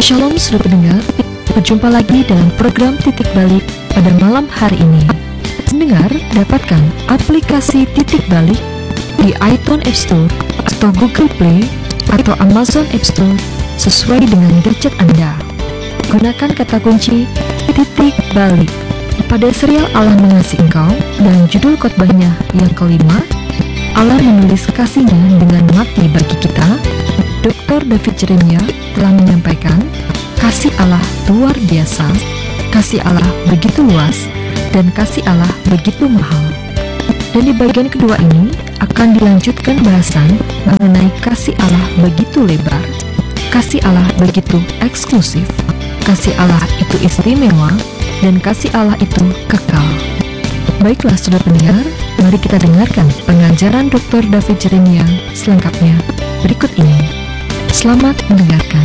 Shalom saudara pendengar, berjumpa lagi dalam program Titik Balik pada malam hari ini. Pendengar dapatkan aplikasi Titik Balik di iTunes App Store atau Google Play atau Amazon App Store sesuai dengan gadget Anda. Gunakan kata kunci Titik Balik. Pada serial Allah Mengasihi Engkau dan judul khotbahnya yang kelima, Allah menulis kasihnya dengan mati bagi kita. Dr. David Jeremiah telah menyampaikan kasih Allah luar biasa, kasih Allah begitu luas, dan kasih Allah begitu mahal. Dan di bagian kedua ini akan dilanjutkan bahasan mengenai kasih Allah begitu lebar, kasih Allah begitu eksklusif, kasih Allah itu istimewa, dan kasih Allah itu kekal. Baiklah saudara pendengar, mari kita dengarkan pengajaran Dr. David Jeremiah selengkapnya berikut ini. Selamat mendengarkan.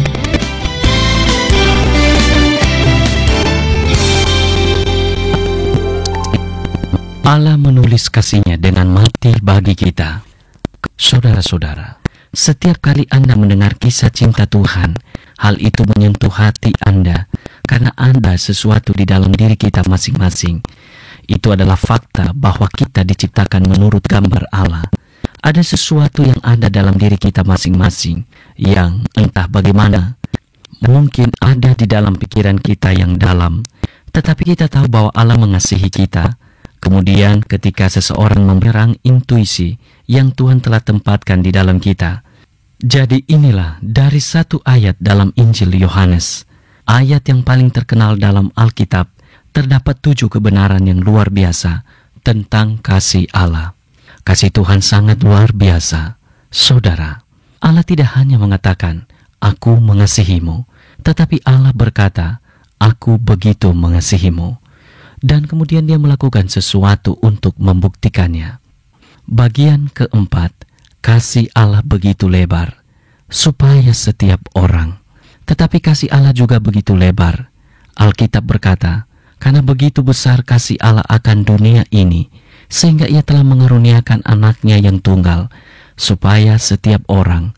Allah menulis kasih-Nya dengan mati bagi kita. Saudara-saudara, setiap kali Anda mendengar kisah cinta Tuhan, hal itu menyentuh hati Anda karena ada sesuatu di dalam diri kita masing-masing. Itu adalah fakta bahwa kita diciptakan menurut gambar Allah. Ada sesuatu yang ada dalam diri kita masing-masing yang entah bagaimana mungkin ada di dalam pikiran kita yang dalam, tetapi kita tahu bahwa Allah mengasihi kita. Kemudian ketika seseorang menyerang intuisi yang Tuhan telah tempatkan di dalam kita. Jadi inilah dari satu ayat dalam Injil Yohanes, ayat yang paling terkenal dalam Alkitab, terdapat 7 kebenaran yang luar biasa tentang kasih Allah. Kasih Tuhan sangat luar biasa. Saudara, Allah tidak hanya mengatakan, "Aku mengasihimu," tetapi Allah berkata, "Aku begitu mengasihimu." Dan kemudian Dia melakukan sesuatu untuk membuktikannya. Bagian keempat, kasih Allah begitu lebar, supaya setiap orang. Tetapi kasih Allah juga begitu lebar. Alkitab berkata, "Karena begitu besar kasih Allah akan dunia ini, sehingga Ia telah mengaruniakan anaknya yang tunggal, supaya setiap orang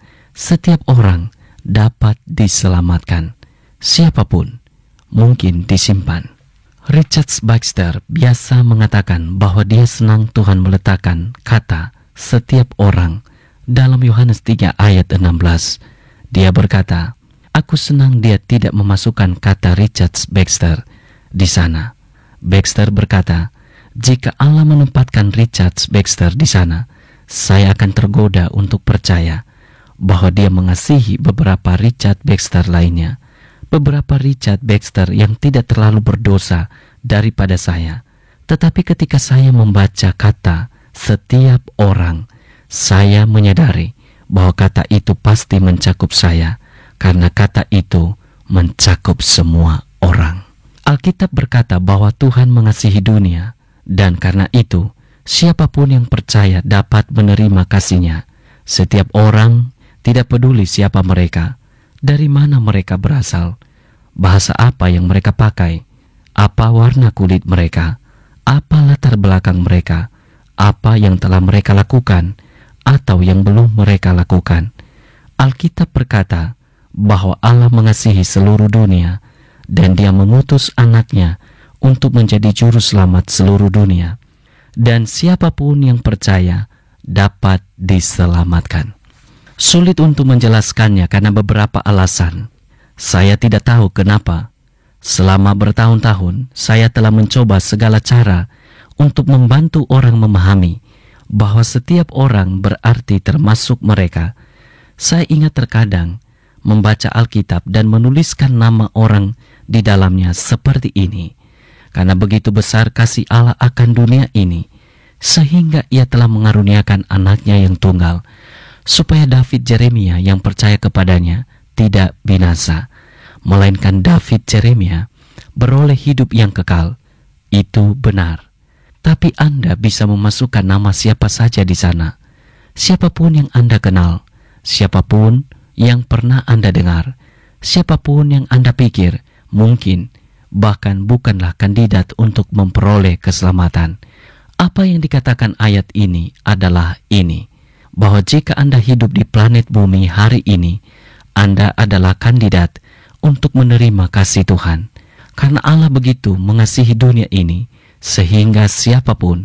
dapat diselamatkan." Siapapun mungkin disimpan. Richard Baxter biasa mengatakan bahwa dia senang Tuhan meletakkan kata setiap orang dalam Yohanes 3 ayat 16. Dia berkata, "Aku senang Dia tidak memasukkan kata Richard Baxter di sana." Baxter berkata, "Jika Allah menempatkan Richard Baxter di sana, saya akan tergoda untuk percaya bahwa Dia mengasihi beberapa Richard Baxter lainnya. Beberapa Richard Baxter yang tidak terlalu berdosa daripada saya. Tetapi ketika saya membaca kata setiap orang, saya menyadari bahwa kata itu pasti mencakup saya, karena kata itu mencakup semua orang." Alkitab berkata bahwa Tuhan mengasihi dunia, dan karena itu siapapun yang percaya dapat menerima kasih-Nya. Setiap orang, tidak peduli siapa mereka, dari mana mereka berasal, bahasa apa yang mereka pakai, apa warna kulit mereka, apa latar belakang mereka, apa yang telah mereka lakukan, atau yang belum mereka lakukan. Alkitab berkata bahwa Allah mengasihi seluruh dunia, dan Dia mengutus anaknya untuk menjadi juru selamat seluruh dunia. Dan siapapun yang percaya dapat diselamatkan. Sulit untuk menjelaskannya karena beberapa alasan. Saya tidak tahu kenapa. Selama bertahun-tahun, saya telah mencoba segala cara untuk membantu orang memahami bahwa setiap orang berarti termasuk mereka. Saya ingat terkadang membaca Alkitab dan menuliskan nama orang di dalamnya seperti ini. Karena begitu besar kasih Allah akan dunia ini, sehingga Ia telah mengaruniakan anaknya yang tunggal, supaya David Jeremiah yang percaya kepadanya tidak binasa, melainkan David Jeremiah beroleh hidup yang kekal. Itu benar. Tapi Anda bisa memasukkan nama siapa saja di sana. Siapapun yang Anda kenal, siapapun yang pernah Anda dengar, siapapun yang Anda pikir mungkin bahkan bukanlah kandidat untuk memperoleh keselamatan. Apa yang dikatakan ayat ini adalah ini, bahwa jika Anda hidup di planet bumi hari ini, Anda adalah kandidat untuk menerima kasih Tuhan. Karena Allah begitu mengasihi dunia ini, sehingga siapapun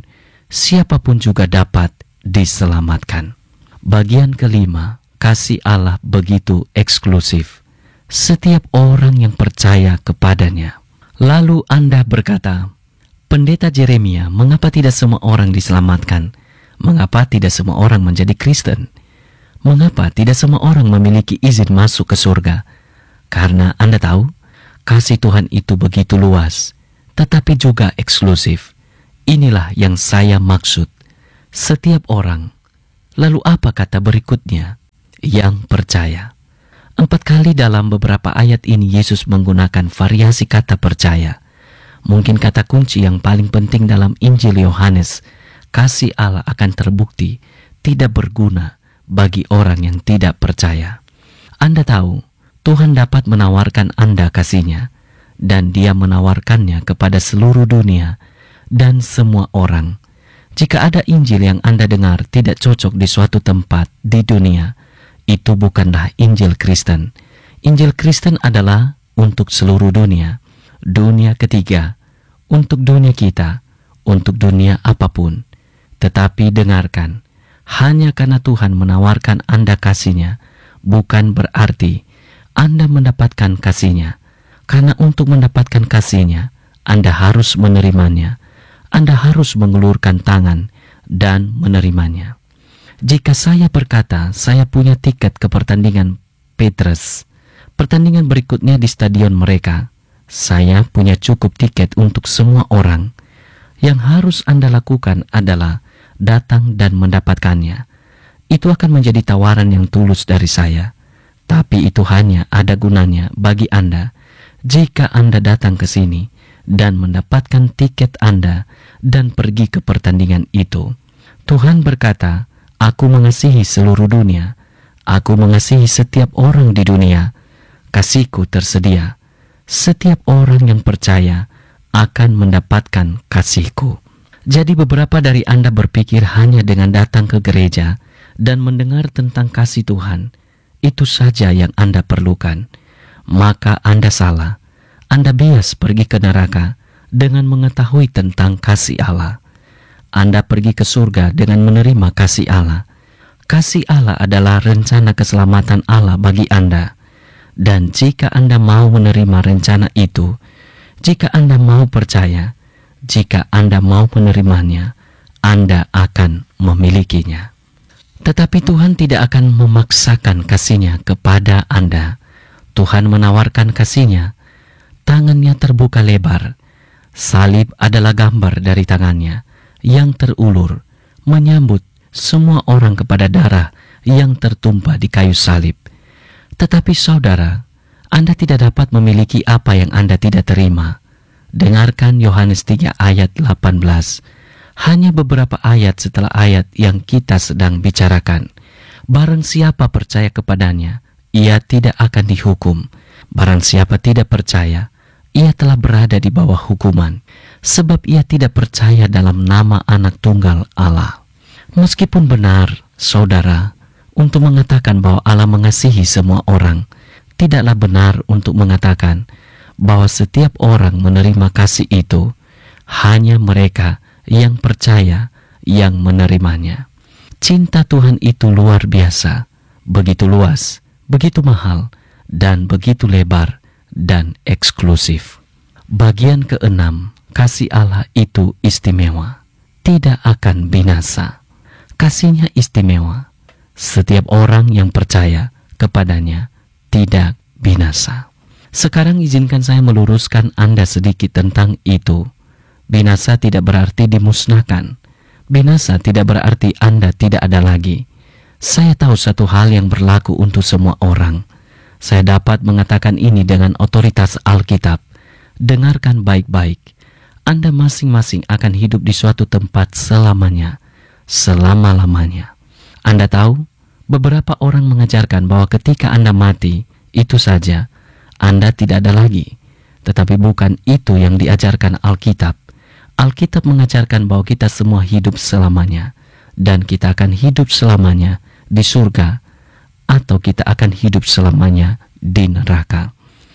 juga dapat diselamatkan. Bagian kelima, kasih Allah begitu eksklusif. Setiap orang yang percaya kepadanya. Lalu Anda berkata, Pendeta Jeremia, mengapa tidak semua orang diselamatkan? Mengapa tidak semua orang menjadi Kristen? Mengapa tidak semua orang memiliki izin masuk ke surga? Karena Anda tahu, kasih Tuhan itu begitu luas, tetapi juga eksklusif. Inilah yang saya maksud. Setiap orang. Lalu apa kata berikutnya? Yang percaya. 4 kali dalam beberapa ayat ini Yesus menggunakan variasi kata percaya. Mungkin kata kunci yang paling penting dalam Injil Yohanes, kasih Allah akan terbukti tidak berguna bagi orang yang tidak percaya. Anda tahu, Tuhan dapat menawarkan Anda kasih-Nya, dan Dia menawarkannya kepada seluruh dunia dan semua orang. Jika ada Injil yang Anda dengar tidak cocok di suatu tempat di dunia, itu bukanlah Injil Kristen. Injil Kristen adalah untuk seluruh dunia. Dunia ketiga, untuk dunia kita, untuk dunia apapun. Tetapi dengarkan, hanya karena Tuhan menawarkan Anda kasih-Nya, bukan berarti Anda mendapatkan kasih-Nya. Karena untuk mendapatkan kasih-Nya, Anda harus menerimanya. Anda harus mengulurkan tangan dan menerimanya. Jika saya berkata saya punya tiket ke pertandingan Petrus, pertandingan berikutnya di stadion mereka, saya punya cukup tiket untuk semua orang. Yang harus Anda lakukan adalah datang dan mendapatkannya. Itu akan menjadi tawaran yang tulus dari saya. Tapi itu hanya ada gunanya bagi Anda jika Anda datang ke sini dan mendapatkan tiket Anda dan pergi ke pertandingan itu. Tuhan berkata, Aku mengasihi seluruh dunia. Aku mengasihi setiap orang di dunia. Kasihku tersedia. Setiap orang yang percaya akan mendapatkan kasihku. Jadi beberapa dari Anda berpikir hanya dengan datang ke gereja dan mendengar tentang kasih Tuhan, itu saja yang Anda perlukan. Maka Anda salah. Anda bias pergi ke neraka dengan mengetahui tentang kasih Allah. Anda pergi ke surga dengan menerima kasih Allah. Kasih Allah adalah rencana keselamatan Allah bagi Anda. Dan jika Anda mau menerima rencana itu, jika Anda mau percaya, jika Anda mau menerimanya, Anda akan memilikinya. Tetapi Tuhan tidak akan memaksakan kasih-Nya kepada Anda. Tuhan menawarkan kasih-Nya. Tangan-Nya terbuka lebar. Salib adalah gambar dari tangan-Nya yang terulur, menyambut semua orang kepada darah yang tertumpah di kayu salib. Tetapi saudara, Anda tidak dapat memiliki apa yang Anda tidak terima. Dengarkan Yohanes 3 ayat 18. Hanya beberapa ayat setelah ayat yang kita sedang bicarakan. Barang siapa percaya kepadanya, ia tidak akan dihukum. Barang siapa tidak percaya, ia telah berada di bawah hukuman, sebab ia tidak percaya dalam nama Anak Tunggal Allah. Meskipun benar, saudara, untuk mengatakan bahwa Allah mengasihi semua orang, tidaklah benar untuk mengatakan bahwa setiap orang menerima kasih itu. Hanya mereka yang percaya yang menerimanya. Cinta Tuhan itu luar biasa, begitu luas, begitu mahal, dan begitu lebar dan eksklusif. Bagian keenam, kasih Allah itu istimewa, tidak akan binasa. Kasih-Nya istimewa. Setiap orang yang percaya kepadanya tidak binasa. Sekarang izinkan saya meluruskan Anda sedikit tentang itu. Binasa tidak berarti dimusnahkan. Binasa tidak berarti Anda tidak ada lagi. Saya tahu satu hal yang berlaku untuk semua orang. Saya dapat mengatakan ini dengan otoritas Alkitab. Dengarkan baik-baik. Anda masing-masing akan hidup di suatu tempat selamanya, selama-lamanya. Anda tahu, beberapa orang mengajarkan bahwa ketika Anda mati, itu saja, Anda tidak ada lagi. Tetapi bukan itu yang diajarkan Alkitab. Alkitab mengajarkan bahwa kita semua hidup selamanya, dan kita akan hidup selamanya di surga, atau kita akan hidup selamanya di neraka.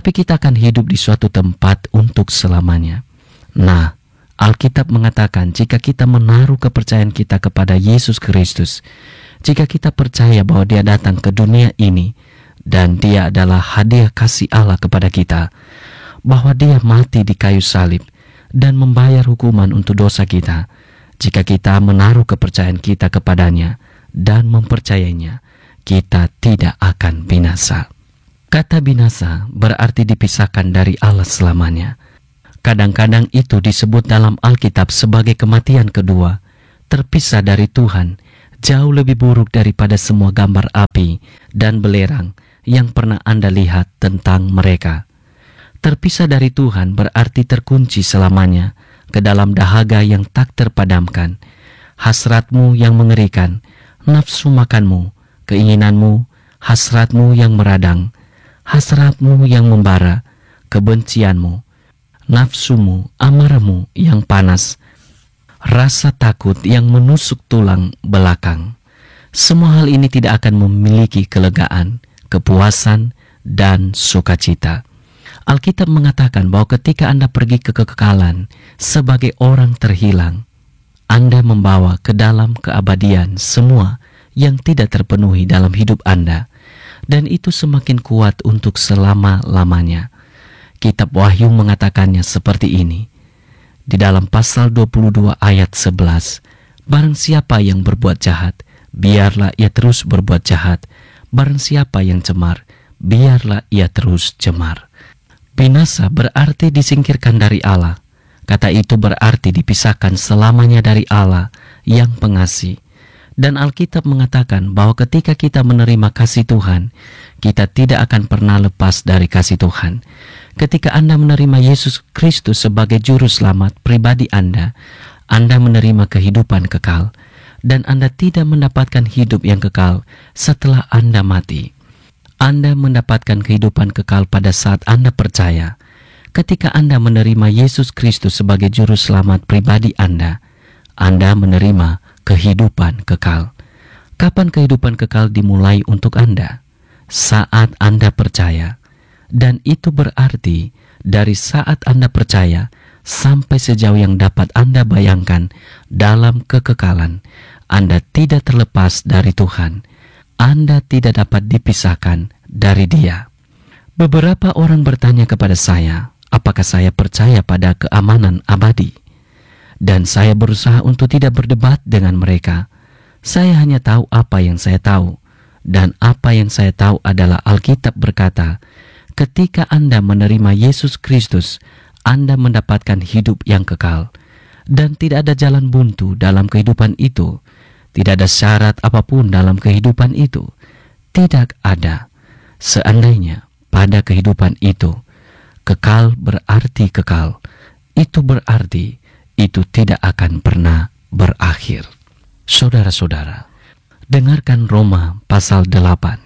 tetapi kita akan hidup di suatu tempat untuk selamanya. Nah, Alkitab mengatakan jika kita menaruh kepercayaan kita kepada Yesus Kristus, jika kita percaya bahwa Dia datang ke dunia ini dan Dia adalah hadiah kasih Allah kepada kita, bahwa Dia mati di kayu salib dan membayar hukuman untuk dosa kita, jika kita menaruh kepercayaan kita kepadanya dan mempercayainya, kita tidak akan binasa. Kata binasa berarti dipisahkan dari Allah selamanya. Kadang-kadang itu disebut dalam Alkitab sebagai kematian kedua, terpisah dari Tuhan, jauh lebih buruk daripada semua gambar api dan belerang yang pernah Anda lihat tentang mereka. Terpisah dari Tuhan berarti terkunci selamanya ke dalam dahaga yang tak terpadamkan, hasratmu yang mengerikan, nafsu makanmu, keinginanmu, hasratmu yang meradang, hasratmu yang membara, kebencianmu, nafsumu, amarahmu yang panas, rasa takut yang menusuk tulang belakang. Semua hal ini tidak akan memiliki kelegaan, kepuasan, dan sukacita. Alkitab mengatakan bahwa ketika Anda pergi ke kekekalan sebagai orang terhilang, Anda membawa ke dalam keabadian semua yang tidak terpenuhi dalam hidup Anda, dan itu semakin kuat untuk selama-lamanya. Kitab Wahyu mengatakannya seperti ini. Di dalam pasal 22 ayat 11, barang siapa yang berbuat jahat, biarlah ia terus berbuat jahat. Barang siapa yang cemar, biarlah ia terus cemar. Binasa berarti disingkirkan dari Allah. Kata itu berarti dipisahkan selamanya dari Allah yang pengasih. Dan Alkitab mengatakan bahwa ketika kita menerima kasih Tuhan, kita tidak akan pernah lepas dari kasih Tuhan. Ketika Anda menerima Yesus Kristus sebagai juru selamat pribadi Anda menerima kehidupan kekal, dan Anda tidak mendapatkan hidup yang kekal setelah Anda mati. Anda mendapatkan kehidupan kekal pada saat Anda percaya. Ketika Anda menerima Yesus Kristus sebagai juru selamat pribadi Anda menerima kehidupan kekal. Kapan kehidupan kekal dimulai untuk Anda? Saat Anda percaya. Dan itu berarti dari saat Anda percaya sampai sejauh yang dapat Anda bayangkan dalam kekekalan, Anda tidak terlepas dari Tuhan. Anda tidak dapat dipisahkan dari Dia. Beberapa orang bertanya kepada saya, apakah saya percaya pada keamanan abadi? Dan saya berusaha untuk tidak berdebat dengan mereka. Saya hanya tahu apa yang saya tahu. Dan apa yang saya tahu adalah Alkitab berkata, ketika Anda menerima Yesus Kristus, Anda mendapatkan hidup yang kekal. Dan tidak ada jalan buntu dalam kehidupan itu. Tidak ada syarat apapun dalam kehidupan itu. Tidak ada. Seandainya pada kehidupan itu, kekal berarti kekal. Itu berarti itu tidak akan pernah berakhir. Saudara-saudara, dengarkan Roma pasal 8.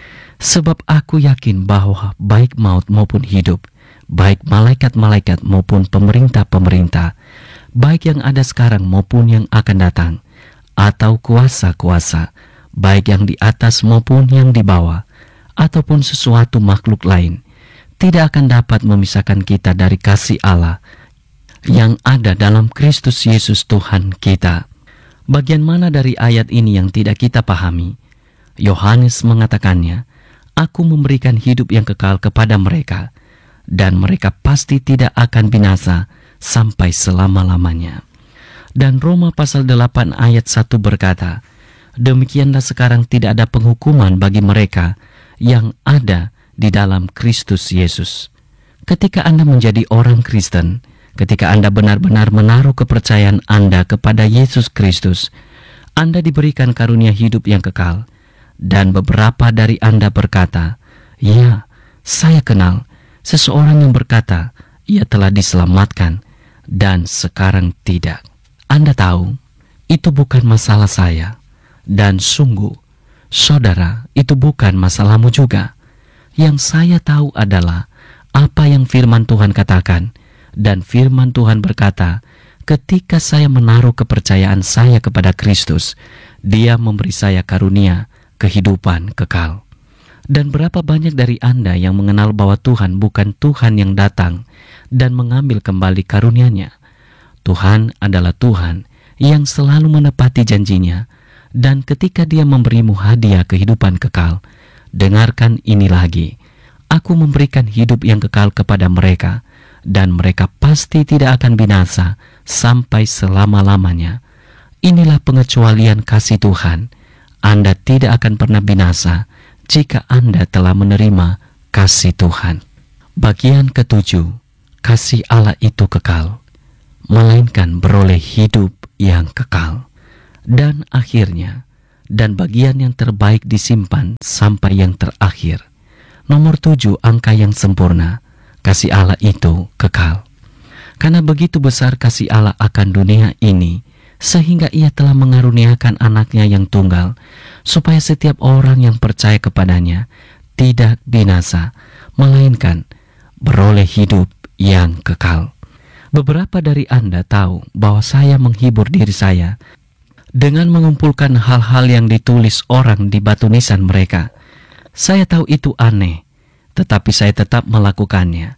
Sebab aku yakin bahwa baik maut maupun hidup, baik malaikat-malaikat maupun pemerintah-pemerintah, baik yang ada sekarang maupun yang akan datang, atau kuasa-kuasa, baik yang di atas maupun yang di bawah, ataupun sesuatu makhluk lain, tidak akan dapat memisahkan kita dari kasih Allah yang ada dalam Kristus Yesus Tuhan kita. Bagian mana dari ayat ini yang tidak kita pahami? Yohanes mengatakannya, aku memberikan hidup yang kekal kepada mereka, dan mereka pasti tidak akan binasa sampai selama-lamanya. Dan Roma pasal 8 ayat 1 berkata, demikianlah sekarang tidak ada penghukuman bagi mereka yang ada di dalam Kristus Yesus. Ketika Anda menjadi orang Kristen, ketika Anda benar-benar menaruh kepercayaan Anda kepada Yesus Kristus, Anda diberikan karunia hidup yang kekal. Dan beberapa dari Anda berkata, ya, saya kenal seseorang yang berkata, ia telah diselamatkan, dan sekarang tidak. Anda tahu, itu bukan masalah saya. Dan sungguh, saudara, itu bukan masalahmu juga. Yang saya tahu adalah apa yang firman Tuhan katakan. Dan firman Tuhan berkata, ketika saya menaruh kepercayaan saya kepada Kristus, Dia memberi saya karunia kehidupan kekal. Dan berapa banyak dari Anda yang mengenal bahwa Tuhan bukan Tuhan yang datang dan mengambil kembali karunia-Nya. Tuhan adalah Tuhan yang selalu menepati janjinya, dan ketika Dia memberimu hadiah kehidupan kekal, dengarkan ini lagi, Aku memberikan hidup yang kekal kepada mereka, dan mereka pasti tidak akan binasa sampai selama-lamanya. Inilah pengecualian kasih Tuhan. Anda tidak akan pernah binasa jika Anda telah menerima kasih Tuhan. Bagian ketujuh, kasih Allah itu kekal, melainkan beroleh hidup yang kekal. Dan akhirnya, dan bagian yang terbaik disimpan sampai yang terakhir. Nomor 7, angka yang sempurna, kasih Allah itu kekal. Karena begitu besar kasih Allah akan dunia ini, sehingga Ia telah mengaruniakan anaknya yang tunggal, supaya setiap orang yang percaya kepadanya tidak binasa, melainkan beroleh hidup yang kekal. Beberapa dari Anda tahu bahwa saya menghibur diri saya dengan mengumpulkan hal-hal yang ditulis orang di batu nisan mereka. Saya tahu itu aneh, tetapi saya tetap melakukannya.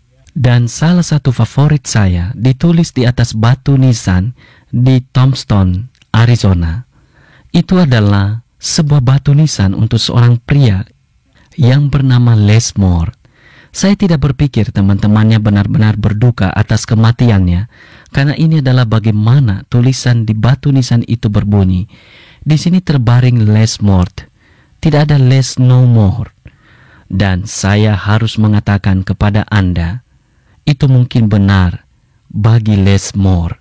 Dan salah satu favorit saya ditulis di atas batu nisan di Tombstone, Arizona. Itu adalah sebuah batu nisan untuk seorang pria yang bernama Les Moore. Saya tidak berpikir teman-temannya benar-benar berduka atas kematiannya, karena ini adalah bagaimana tulisan di batu nisan itu berbunyi. Di sini terbaring Les Moore, tidak ada Les No More. Dan saya harus mengatakan kepada Anda, itu mungkin benar bagi Les Moore,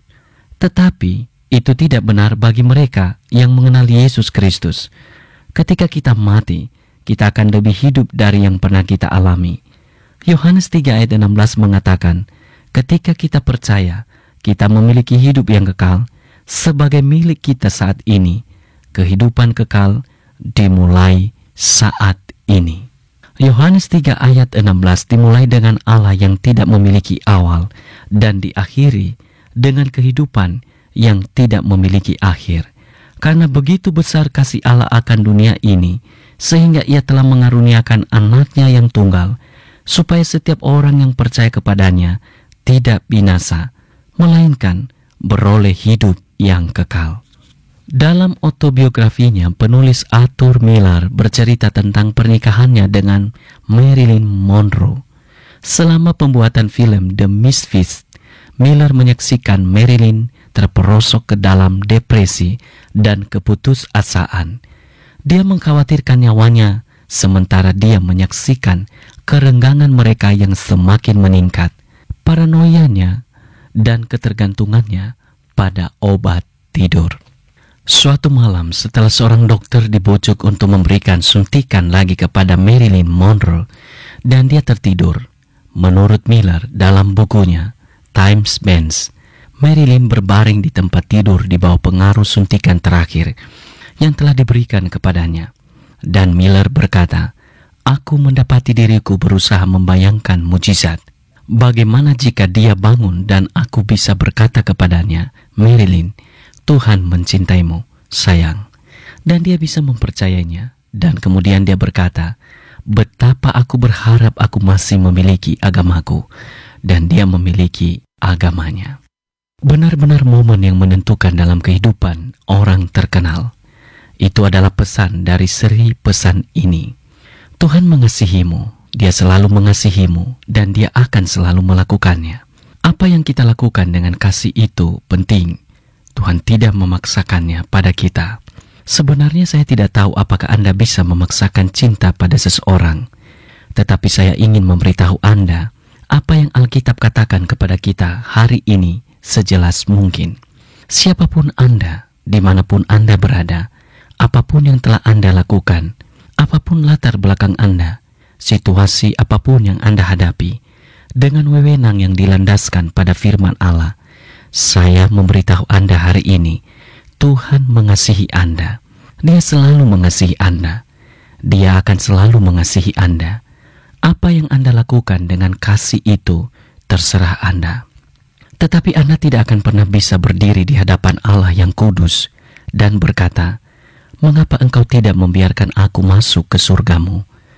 tetapi itu tidak benar bagi mereka yang mengenal Yesus Kristus. Ketika kita mati, kita akan lebih hidup dari yang pernah kita alami. Yohanes 3 ayat 16 mengatakan, ketika kita percaya, kita memiliki hidup yang kekal sebagai milik kita saat ini. Kehidupan kekal dimulai saat ini. Yohanes 3 ayat 16 dimulai dengan Allah yang tidak memiliki awal dan diakhiri dengan kehidupan yang tidak memiliki akhir. Karena begitu besar kasih Allah akan dunia ini, sehingga Ia telah mengaruniakan anaknya yang tunggal, supaya setiap orang yang percaya kepadanya tidak binasa, melainkan beroleh hidup yang kekal. Dalam autobiografinya, penulis Arthur Miller bercerita tentang pernikahannya dengan Marilyn Monroe. Selama pembuatan film The Misfits, Miller menyaksikan Marilyn terperosok ke dalam depresi dan keputusasaan. Dia mengkhawatirkan nyawanya, sementara dia menyaksikan kerenggangan mereka yang semakin meningkat, paranoianya, dan ketergantungannya pada obat tidur. Suatu malam setelah seorang dokter dibujuk untuk memberikan suntikan lagi kepada Marilyn Monroe dan dia tertidur, menurut Miller dalam bukunya Times Benz, Marilyn berbaring di tempat tidur di bawah pengaruh suntikan terakhir yang telah diberikan kepadanya. Dan Miller berkata, "Aku mendapati diriku berusaha membayangkan mujizat. Bagaimana jika dia bangun dan aku bisa berkata kepadanya, 'Marilyn, Tuhan mencintaimu, sayang.' Dan dia bisa mempercayainya. Dan kemudian dia berkata, 'Betapa aku berharap aku masih memiliki agamaku.' Dan dia memiliki agamanya." Benar-benar momen yang menentukan dalam kehidupan orang terkenal. Itu adalah pesan dari seri pesan ini. Tuhan mengasihimu, Dia selalu mengasihimu, dan Dia akan selalu melakukannya. Apa yang kita lakukan dengan kasih itu penting. Tuhan tidak memaksakannya pada kita. Sebenarnya saya tidak tahu apakah Anda bisa memaksakan cinta pada seseorang. Tetapi saya ingin memberitahu Anda apa yang Alkitab katakan kepada kita hari ini sejelas mungkin. Siapapun Anda, dimanapun Anda berada, apapun yang telah Anda lakukan, apapun latar belakang Anda, situasi apapun yang Anda hadapi, dengan wewenang yang dilandaskan pada firman Allah, saya memberitahu Anda hari ini, Tuhan mengasihi Anda. Dia selalu mengasihi Anda. Dia akan selalu mengasihi Anda. Apa yang Anda lakukan dengan kasih itu, terserah Anda. Tetapi Anda tidak akan pernah bisa berdiri di hadapan Allah yang kudus dan berkata, "Mengapa engkau tidak membiarkan aku masuk ke surgamu?"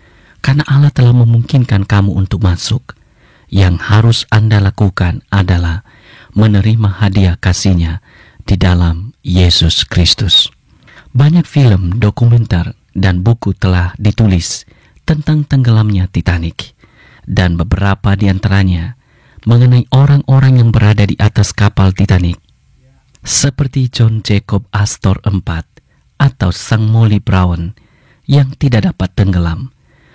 karena Allah telah memungkinkan kamu untuk masuk. Yang harus Anda lakukan adalah menerima hadiah kasih-Nya di dalam Yesus Kristus. Banyak film, dokumenter, dan buku telah ditulis tentang tenggelamnya Titanic, dan beberapa di antaranya mengenai orang-orang yang berada di atas kapal Titanic, seperti John Jacob Astor IV atau Sang Molly Brown yang tidak dapat tenggelam.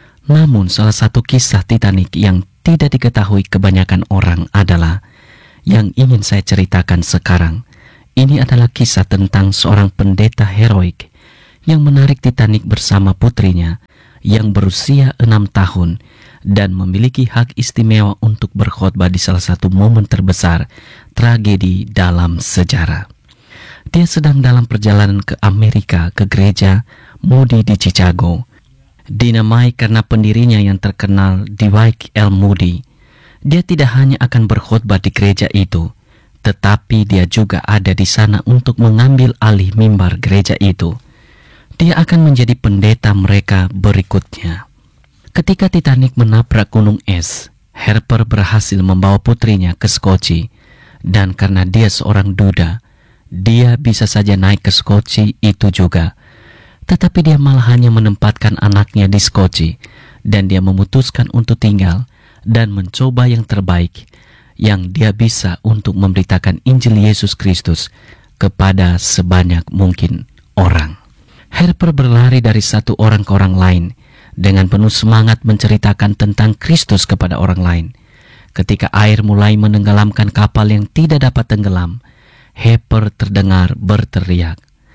Namun salah satu kisah Titanic yang tidak diketahui kebanyakan orang adalah yang ingin saya ceritakan sekarang. Ini adalah kisah tentang seorang pendeta heroik yang menarik Titanic bersama putrinya yang berusia 6 tahun dan memiliki hak istimewa untuk berkhotbah di salah satu momen terbesar tragedi dalam sejarah. Dia sedang dalam perjalanan ke Amerika ke gereja Moody di Chicago. Dinamai karena pendirinya yang terkenal Dwight L. Moody. Dia tidak hanya akan berkhotbah di gereja itu, tetapi dia juga ada di sana untuk mengambil alih mimbar gereja itu. Dia akan menjadi pendeta mereka berikutnya. Ketika Titanic menabrak gunung es, Harper berhasil membawa putrinya ke Skocie, dan karena dia seorang duda, dia bisa saja naik ke Skocie itu juga. Tetapi dia malah hanya menempatkan anaknya di Skocie, dan dia memutuskan untuk tinggal dan mencoba yang terbaik yang dia bisa untuk memberitakan Injil Yesus Kristus kepada sebanyak mungkin orang. Harper berlari dari satu orang ke orang lain dengan penuh semangat menceritakan tentang Kristus kepada orang lain. Ketika air mulai menenggelamkan kapal yang tidak dapat tenggelam, Harper terdengar berteriak,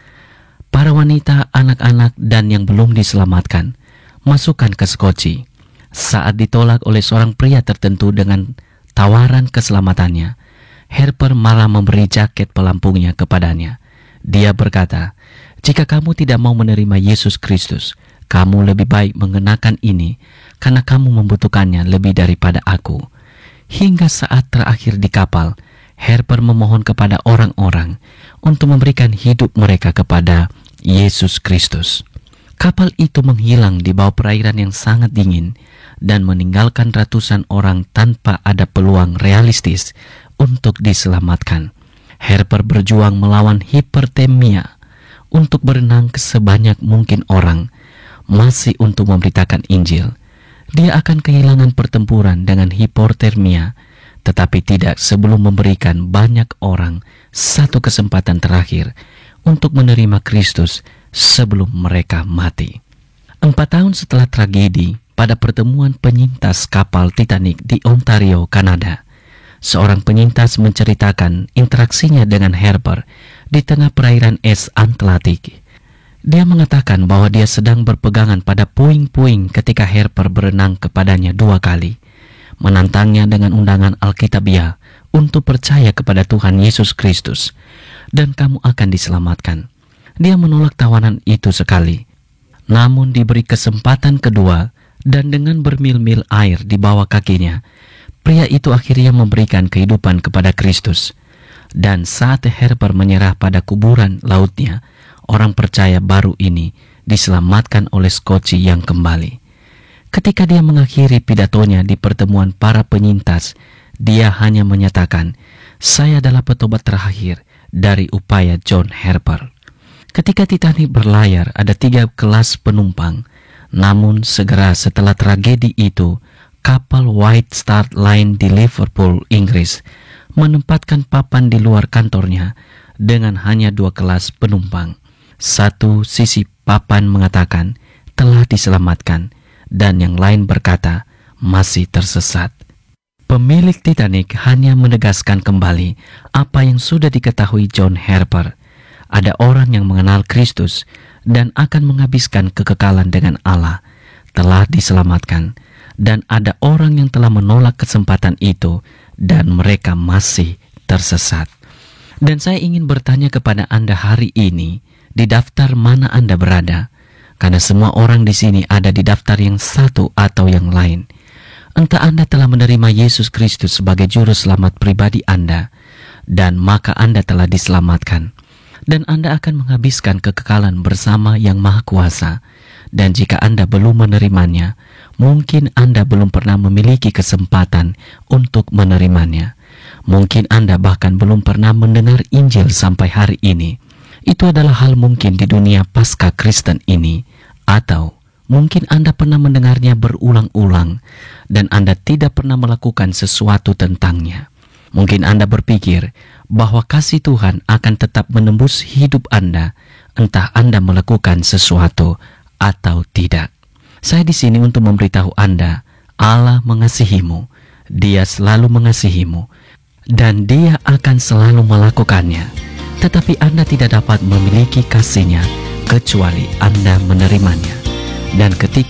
"Para wanita, anak-anak, dan yang belum diselamatkan, masukkan ke Skocie." Saat ditolak oleh seorang pria tertentu dengan tawaran keselamatannya, Harper malah memberi jaket pelampungnya kepadanya. Dia berkata, "Jika kamu tidak mau menerima Yesus Kristus, kamu lebih baik mengenakan ini, karena kamu membutuhkannya lebih daripada aku." Hingga saat terakhir di kapal, Harper memohon kepada orang-orang untuk memberikan hidup mereka kepada Yesus Kristus. Kapal itu menghilang di bawah perairan yang sangat dingin dan meninggalkan ratusan orang tanpa ada peluang realistis untuk diselamatkan. Harper berjuang melawan hipertermia untuk berenang ke sebanyak mungkin orang, masih untuk memberitakan Injil. Dia akan kehilangan pertempuran dengan hipotermia, tetapi tidak sebelum memberikan banyak orang satu kesempatan terakhir untuk menerima Kristus sebelum mereka mati. 4 tahun setelah tragedi, pada pertemuan penyintas kapal Titanic di Ontario, Kanada, seorang penyintas menceritakan interaksinya dengan Harper di tengah perairan es Atlantik. Dia mengatakan bahwa dia sedang berpegangan pada puing-puing ketika Harper berenang kepadanya 2 kali, menantangnya dengan undangan Alkitabiah untuk percaya kepada Tuhan Yesus Kristus, dan kamu akan diselamatkan. Dia menolak tawanan itu sekali, namun diberi kesempatan kedua, dan dengan bermil-mil air di bawah kakinya, pria itu akhirnya memberikan kehidupan kepada Kristus. Dan saat Harper menyerah pada kuburan lautnya, orang percaya baru ini diselamatkan oleh Skocie yang kembali. Ketika dia mengakhiri pidatonya di pertemuan para penyintas, dia hanya menyatakan, "Saya adalah petobat terakhir dari upaya John Harper." Ketika Titanic berlayar, ada 3 kelas penumpang. Namun segera setelah tragedi itu, kapal White Star Line di Liverpool, Inggris, menempatkan papan di luar kantornya dengan hanya 2 kelas penumpang. Satu sisi papan mengatakan telah diselamatkan, dan yang lain berkata masih tersesat. Pemilik Titanic hanya menegaskan kembali apa yang sudah diketahui John Harper. Ada orang yang mengenal Kristus dan akan menghabiskan kekekalan dengan Allah, telah diselamatkan, dan ada orang yang telah menolak kesempatan itu dan mereka masih tersesat. Dan saya ingin bertanya kepada Anda hari ini, di daftar mana Anda berada? Karena semua orang di sini ada di daftar yang satu atau yang lain. Entah Anda telah menerima Yesus Kristus sebagai juru selamat pribadi Anda, dan maka Anda telah diselamatkan, dan Anda akan menghabiskan kekekalan bersama Yang Maha Kuasa. Dan jika Anda belum menerimanya, Mungkin Anda belum pernah memiliki kesempatan untuk menerimanya. Mungkin Anda bahkan belum pernah mendengar Injil sampai hari ini. Itu adalah hal mungkin di dunia pasca Kristen ini. Atau mungkin Anda pernah mendengarnya berulang-ulang dan Anda tidak pernah melakukan sesuatu tentangnya. Mungkin Anda berpikir bahwa kasih Tuhan akan tetap menembus hidup Anda, entah Anda melakukan sesuatu atau tidak. Saya di sini untuk memberitahu Anda, Allah mengasihimu, Dia selalu mengasihimu, dan Dia akan selalu melakukannya. Tetapi Anda tidak dapat memiliki kasih-Nya kecuali Anda menerimanya. Dan ketika